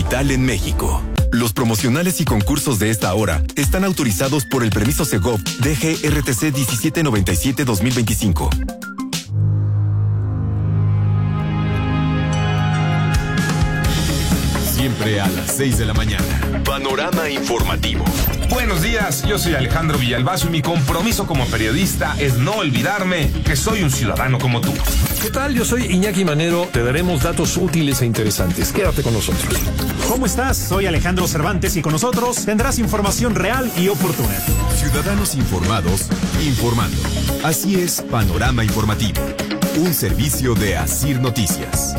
digital en México. Los promocionales y concursos de esta hora están autorizados por el permiso Segov DGRTC 1797-2025. Siempre a las 6 de la mañana. Panorama informativo. Buenos días, yo soy Alejandro Villalbazo y mi compromiso como periodista es no olvidarme que soy un ciudadano como tú. ¿Qué tal? Yo soy Iñaki Manero. Te daremos datos útiles e interesantes. Quédate con nosotros. ¿Cómo estás? Soy Alejandro Cervantes y con nosotros tendrás información real y oportuna. Ciudadanos informados, informando. Así es Panorama Informativo. Un servicio de Asir Noticias.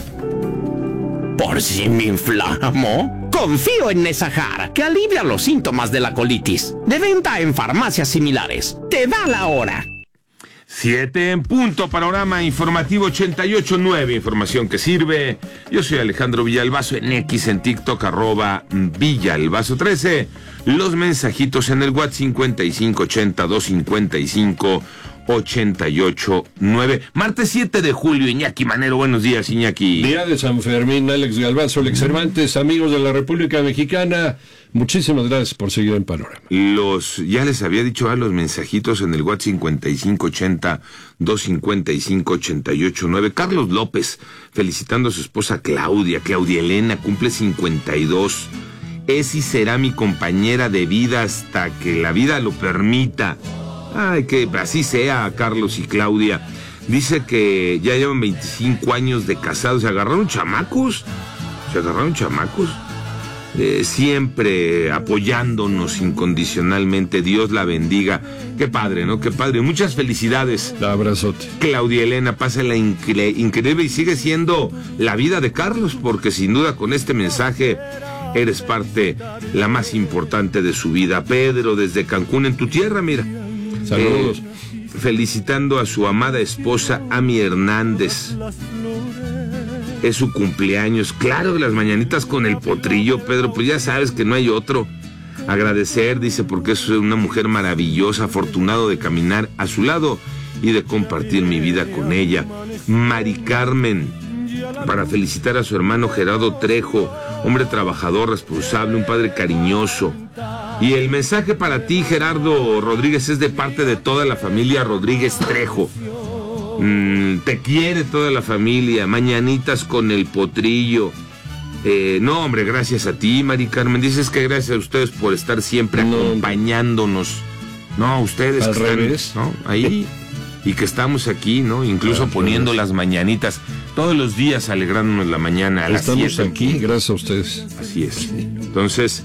¿Por si me inflamo? Confío en Nesahar, que alivia los síntomas de la colitis. De venta en farmacias similares. Te da la hora. 7 en punto, Panorama Informativo 88.9, información que sirve. Yo soy Alejandro Villalbazo en X, en TikTok, @Villalbazo13. Los mensajitos en el WhatsApp 5580-255-88.9. Martes 7 de julio, Iñaki Manero, buenos días, Iñaki. Día de San Fermín, Alex Galvazo, Alex Cervantes, amigos de la República Mexicana. Muchísimas gracias por seguir en Panorama. Ya les había dicho los mensajitos en el WhatsApp 5580-255-88.9. Carlos López, felicitando a su esposa Claudia Elena, cumple 52. Es y será mi compañera de vida hasta que la vida lo permita. Ay, que así sea, Carlos y Claudia. Dice que ya llevan 25 años de casados. Se agarraron chamacos. Siempre apoyándonos incondicionalmente. Dios la bendiga. Qué padre, ¿no? Qué padre. Muchas felicidades. Un abrazote. Claudia Elena, pásala increíble y sigue siendo la vida de Carlos, porque sin duda con este mensaje eres parte, la más importante de su vida. Pedro, desde Cancún, en tu tierra, mira. Saludos. Felicitando a su amada esposa, Ami Hernández. Es su cumpleaños. Claro, las mañanitas con el potrillo, Pedro, pues ya sabes que no hay otro. Agradecer, dice, porque es una mujer maravillosa, afortunado de caminar a su lado y de compartir mi vida con ella. Mari Carmen, para felicitar a su hermano Gerardo Trejo, hombre trabajador, responsable, un padre cariñoso. Y el mensaje para ti, Gerardo Rodríguez, es de parte de toda la familia Rodríguez Trejo. Te quiere toda la familia. Mañanitas con el potrillo. No, hombre, gracias a ti, Mari Carmen. Dices que gracias a ustedes por estar siempre acompañándonos. No, a ustedes al que revés. están, ¿no? Ahí. Y que estamos aquí, ¿no? Incluso poniendo las mañanitas. Todos los días alegrándonos la mañana a las 7. Estamos aquí, gracias a ustedes. Así es. Entonces,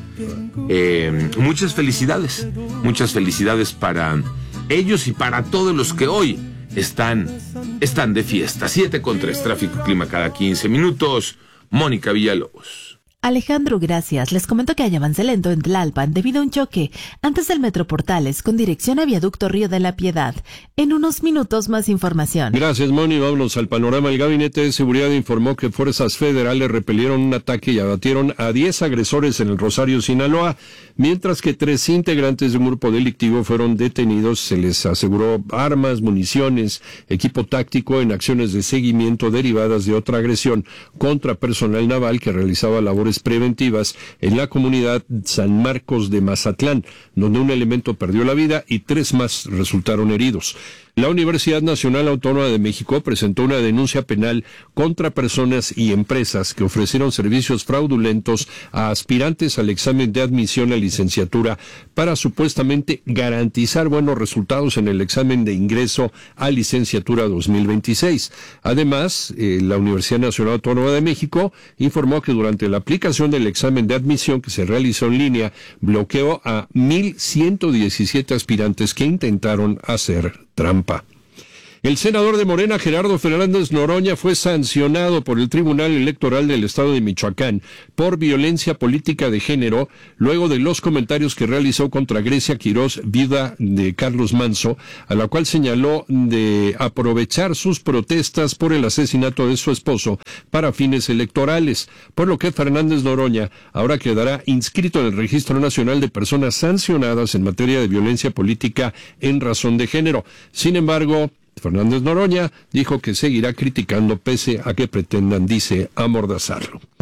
muchas felicidades. Muchas felicidades para ellos y para todos los que hoy están de fiesta. 7:03, tráfico y clima cada 15 minutos. Mónica Villalobos. Alejandro, gracias. Les comento que hay avance lento en Tlalpan debido a un choque antes del Metro Portales con dirección a Viaducto Río de la Piedad. En unos minutos más información. Gracias, Moni. Vámonos al panorama. El Gabinete de Seguridad informó que fuerzas federales repelieron un ataque y abatieron a 10 agresores en el Rosario, Sinaloa, mientras que 3 integrantes de un grupo delictivo fueron detenidos. Se les aseguró armas, municiones, equipo táctico en acciones de seguimiento derivadas de otra agresión contra personal naval que realizaba labores preventivas en la comunidad San Marcos de Mazatlán, donde un elemento perdió la vida y 3 más resultaron heridos. La Universidad Nacional Autónoma de México presentó una denuncia penal contra personas y empresas que ofrecieron servicios fraudulentos a aspirantes al examen de admisión a licenciatura para supuestamente garantizar buenos resultados en el examen de ingreso a licenciatura 2026. Además, la Universidad Nacional Autónoma de México informó que durante la aplicación del examen de admisión que se realizó en línea, bloqueó a 1,117 aspirantes que intentaron hacer trampa. El senador de Morena, Gerardo Fernández Noroña, fue sancionado por el Tribunal Electoral del Estado de Michoacán por violencia política de género, luego de los comentarios que realizó contra Grecia Quirós, viuda de Carlos Manso, a la cual señaló de aprovechar sus protestas por el asesinato de su esposo para fines electorales, por lo que Fernández Noroña ahora quedará inscrito en el Registro Nacional de Personas Sancionadas en materia de violencia política en razón de género. Sin embargo, Fernández Noroña dijo que seguirá criticando pese a que pretendan, dice, amordazarlo.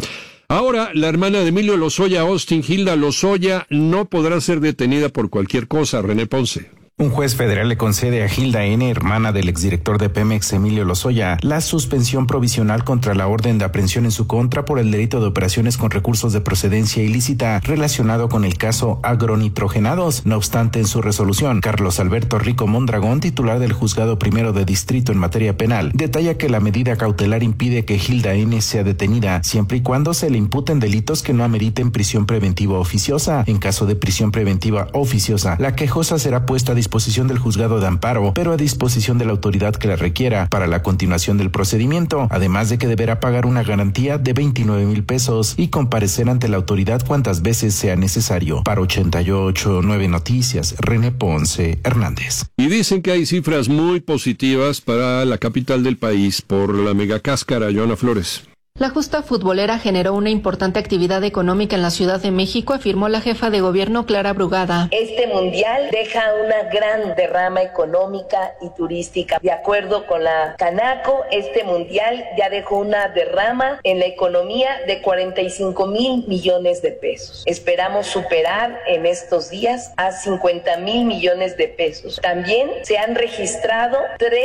Ahora, la hermana de Emilio Lozoya Austin, Hilda Lozoya, no podrá ser detenida por cualquier cosa. René Ponce. Un juez federal le concede a Hilda N., hermana del exdirector de Pemex, Emilio Lozoya, la suspensión provisional contra la orden de aprehensión en su contra por el delito de operaciones con recursos de procedencia ilícita relacionado con el caso agronitrogenados. No obstante, en su resolución, Carlos Alberto Rico Mondragón, titular del Juzgado Primero de Distrito en materia penal, detalla que la medida cautelar impide que Hilda N. sea detenida siempre y cuando se le imputen delitos que no ameriten prisión preventiva oficiosa. En caso de prisión preventiva oficiosa, la quejosa será puesta a disposición del juzgado de amparo, pero a disposición de la autoridad que la requiera para la continuación del procedimiento, además de que deberá pagar una garantía de 29,000 pesos y comparecer ante la autoridad cuantas veces sea necesario. Para 88.9 Noticias, René Ponce Hernández. Y dicen que hay cifras muy positivas para la capital del país por la megacáscara. Joana Flores. La justa futbolera generó una importante actividad económica en la Ciudad de México, afirmó la jefa de gobierno Clara Brugada. Este mundial deja una gran derrama económica y turística. De acuerdo con la Canaco, este mundial ya dejó una derrama en la economía de 45,000 millones de pesos. Esperamos superar en estos días a 50,000 millones de pesos. También se han registrado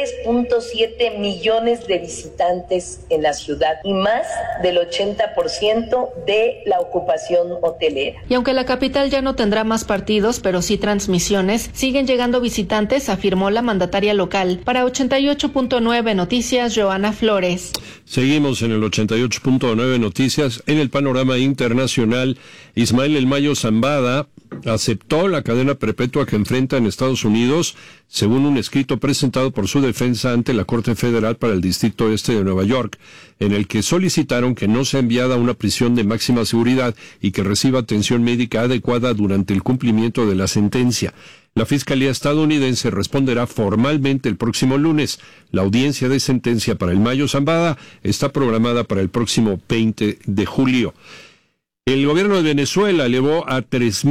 3.7 millones de visitantes en la ciudad y más del 80% de la ocupación hotelera. Y aunque la capital ya no tendrá más partidos, pero sí transmisiones, siguen llegando visitantes, afirmó la mandataria local. Para 88.9 Noticias, Joana Flores. Seguimos en el 88.9 Noticias. En el panorama internacional, Ismael El Mayo Zambada aceptó la cadena perpetua que enfrenta en Estados Unidos, según un escrito presentado por su defensa ante la Corte Federal para el Distrito Este de Nueva York, en el que solicitaron que no sea enviada a una prisión de máxima seguridad y que reciba atención médica adecuada durante el cumplimiento de la sentencia. La Fiscalía estadounidense responderá formalmente el próximo lunes. La audiencia de sentencia para El Mayo Zambada está programada para el próximo 20 de julio. El gobierno de Venezuela elevó a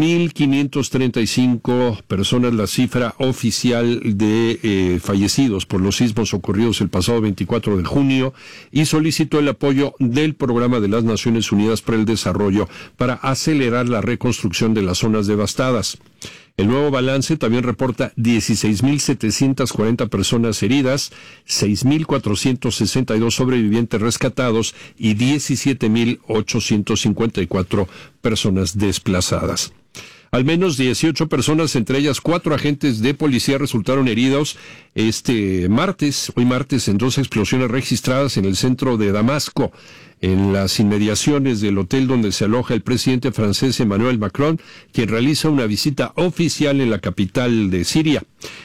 3.535 personas la cifra oficial de fallecidos por los sismos ocurridos el pasado 24 de junio y solicitó el apoyo del Programa de las Naciones Unidas para el Desarrollo para acelerar la reconstrucción de las zonas devastadas. El nuevo balance también reporta 16.740 personas heridas, 6.462 sobrevivientes rescatados y 17.854 personas desplazadas. Al menos 18 personas, entre ellas 4 agentes de policía, resultaron heridos hoy martes, en 2 explosiones registradas en el centro de Damasco, en las inmediaciones del hotel donde se aloja el presidente francés Emmanuel Macron, quien realiza una visita oficial en la capital de Siria.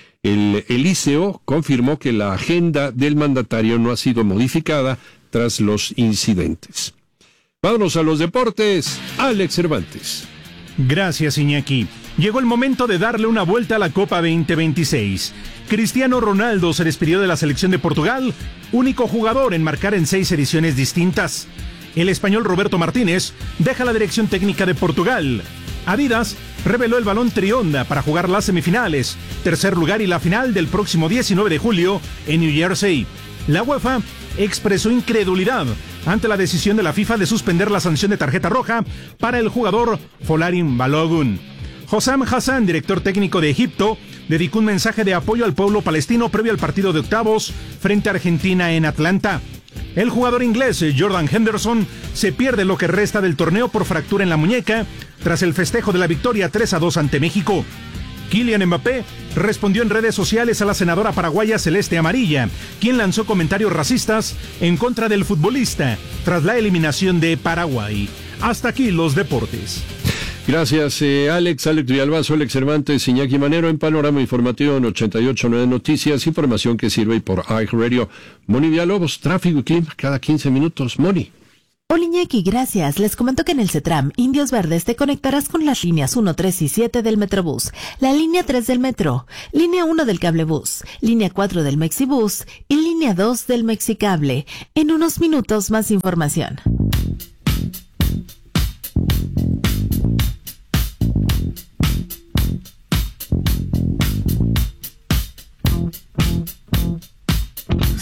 El ICO confirmó que la agenda del mandatario no ha sido modificada tras los incidentes. Vámonos a los deportes. Alex Cervantes. Gracias, Iñaki. Llegó el momento de darle una vuelta a la Copa 2026. Cristiano Ronaldo se despidió de la selección de Portugal, único jugador en marcar en 6 ediciones distintas. El español Roberto Martínez deja la dirección técnica de Portugal. Adidas reveló el balón Trionda para jugar las semifinales, tercer lugar y la final del próximo 19 de julio en New Jersey. La UEFA expresó incredulidad ante la decisión de la FIFA de suspender la sanción de tarjeta roja para el jugador Folarin Balogun. Hossam Hassan, director técnico de Egipto, dedicó un mensaje de apoyo al pueblo palestino previo al partido de octavos frente a Argentina en Atlanta. El jugador inglés Jordan Henderson se pierde lo que resta del torneo por fractura en la muñeca tras el festejo de la victoria 3-2 ante México. Kylian Mbappé respondió en redes sociales a la senadora paraguaya Celeste Amarilla, quien lanzó comentarios racistas en contra del futbolista tras la eliminación de Paraguay. Hasta aquí los deportes. Gracias, Alex Villalbazo, Alex Cervantes, Iñaki Manero en Panorama Informativo en 88.9 Noticias, información que sirve por iHeartRadio. Moni Villalobos, tráfico y clima cada 15 minutos. Moni. Hola Iñaki, gracias. Les comento que en el CETRAM Indios Verdes te conectarás con las líneas 1, 3 y 7 del Metrobús, la línea 3 del Metro, línea 1 del Cablebús, línea 4 del Mexibús y línea 2 del Mexicable. En unos minutos más información.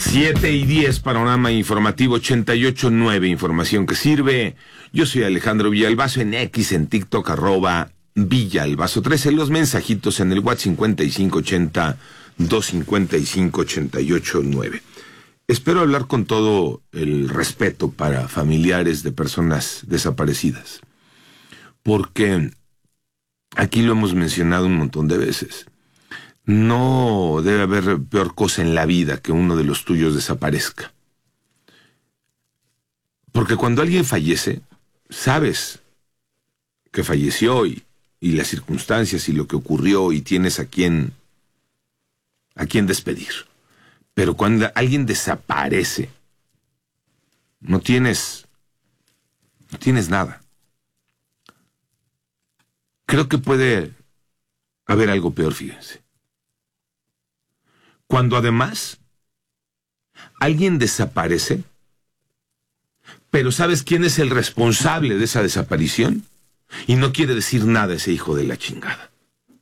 7:10, panorama informativo 88.9, información que sirve. Yo soy Alejandro Villalbazo, en X, en TikTok, @Villalbazo13, los mensajitos en el WhatsApp 5580-255-88.9. Espero hablar con todo el respeto para familiares de personas desaparecidas, porque aquí lo hemos mencionado un montón de veces. No debe haber peor cosa en la vida que uno de los tuyos desaparezca. Porque cuando alguien fallece, sabes que falleció y las circunstancias y lo que ocurrió y tienes a quien despedir. Pero cuando alguien desaparece, no tienes nada. Creo que puede haber algo peor, fíjense. Cuando además alguien desaparece, pero ¿sabes quién es el responsable de esa desaparición? Y no quiere decir nada ese hijo de la chingada.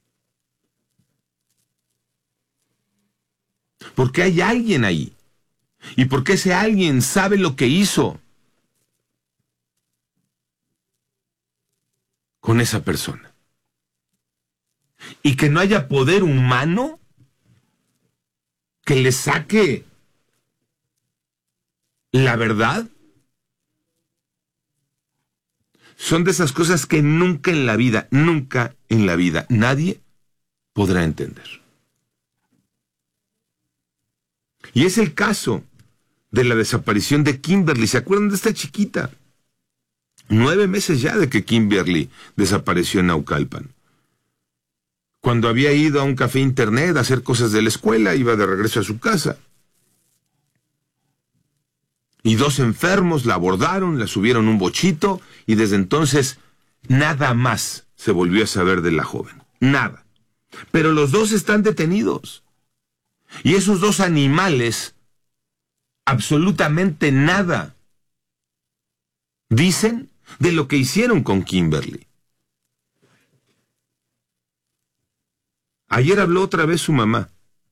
Porque hay alguien ahí. Y porque ese alguien sabe lo que hizo con esa persona. Y que no haya poder humano que le saque la verdad, son de esas cosas que nunca en la vida nadie podrá entender. Y es el caso de la desaparición de Kimberly. ¿Se acuerdan de esta chiquita? 9 meses ya de que Kimberly desapareció en Naucalpan. Cuando había ido a un café internet a hacer cosas de la escuela, iba de regreso a su casa. Y 2 enfermos la abordaron, la subieron a un bochito, y desde entonces nada más se volvió a saber de la joven. Nada. Pero los 2 están detenidos. Y esos 2 animales, absolutamente nada dicen de lo que hicieron con Kimberly. Ayer habló otra vez su mamá,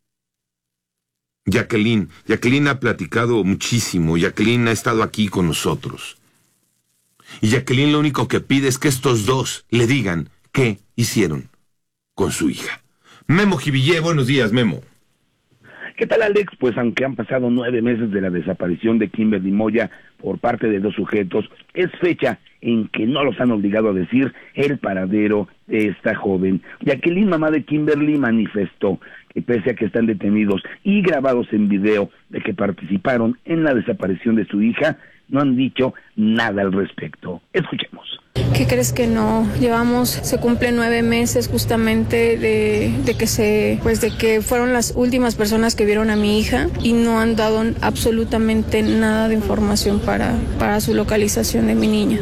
Jacqueline. Jacqueline ha platicado muchísimo. Jacqueline ha estado aquí con nosotros. Y Jacqueline lo único que pide es que estos 2 le digan qué hicieron con su hija. Memo Jivillé, buenos días, Memo. ¿Qué tal, Alex? Pues aunque han pasado 9 meses de la desaparición de Kimberly Moya por parte de 2 sujetos, es fecha en que no los han obligado a decir el paradero de esta joven. Jacqueline, mamá de Kimberly, manifestó que pese a que están detenidos y grabados en video de que participaron en la desaparición de su hija, no han dicho nada al respecto. Escuchemos. ¿Qué crees que no? Se cumplen 9 meses justamente de que fueron las últimas personas que vieron a mi hija y no han dado absolutamente nada de información para su localización de mi niña.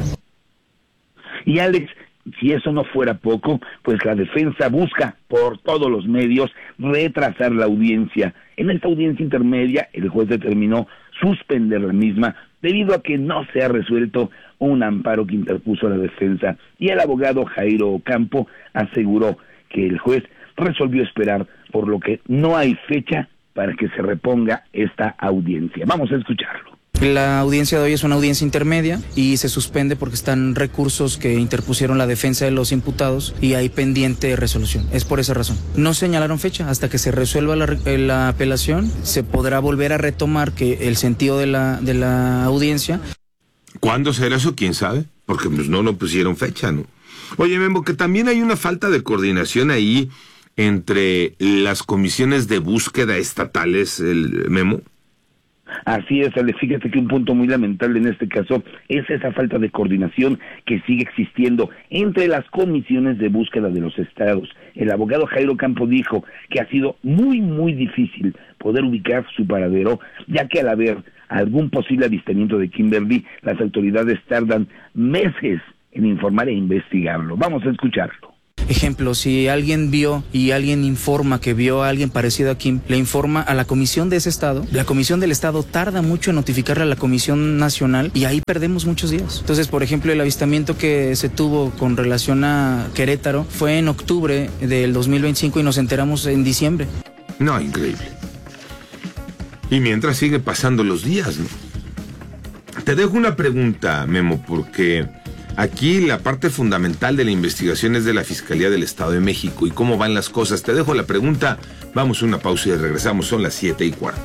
Y Alex, si eso no fuera poco, pues la defensa busca por todos los medios retrasar la audiencia. En esta audiencia intermedia, el juez determinó suspender la misma debido a que no se ha resuelto un amparo que interpuso la defensa, y el abogado Jairo Ocampo aseguró que el juez resolvió esperar, por lo que no hay fecha para que se reponga esta audiencia. Vamos a escucharlo. La audiencia de hoy es una audiencia intermedia y se suspende porque están recursos que interpusieron la defensa de los imputados y hay pendiente resolución. Es por esa razón. No señalaron fecha. Hasta que se resuelva la apelación, se podrá volver a retomar que el sentido de la audiencia. ¿Cuándo será eso? ¿Quién sabe? Porque pues no pusieron fecha, ¿no? Oye, Memo, que también hay una falta de coordinación ahí entre las comisiones de búsqueda estatales, el Memo. Así es, Ale, fíjate que un punto muy lamentable en este caso es esa falta de coordinación que sigue existiendo entre las comisiones de búsqueda de los estados. El abogado Jairo Campo dijo que ha sido muy, muy difícil poder ubicar su paradero, ya que al haber algún posible avistamiento de Kimberly, las autoridades tardan meses en informar e investigarlo. Vamos a escucharlo. Ejemplo, si alguien vio y alguien informa que vio a alguien parecido a Kim, le informa a la comisión de ese estado. La comisión del estado tarda mucho en notificarle a la comisión nacional y ahí perdemos muchos días. Entonces, por ejemplo, el avistamiento que se tuvo con relación a Querétaro fue en octubre del 2025 y nos enteramos en diciembre. No, increíble. Y mientras sigue pasando los días, ¿no? Te dejo una pregunta, Memo, porque aquí la parte fundamental de la investigación es de la Fiscalía del Estado de México y cómo van las cosas. Te dejo la pregunta, vamos a una pausa y regresamos, son las 7:15.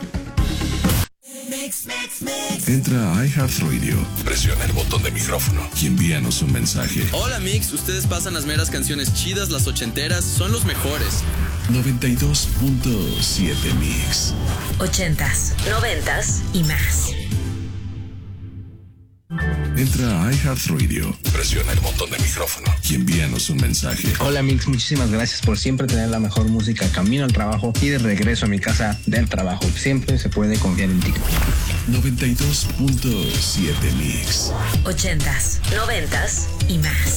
Entra a iHeartRadio, presiona el botón de micrófono y envíanos un mensaje. Hola Mix, ustedes pasan las meras canciones chidas, las ochenteras, son los mejores. 92.7 Mix. 80s, 90s y más. Entra a iHeartRadio, presiona el botón de micrófono y envíanos un mensaje. Hola Mix, muchísimas gracias por siempre tener la mejor música camino al trabajo y de regreso a mi casa del trabajo. Siempre se puede confiar en ti. 92.7 Mix. 80s, 90s y más.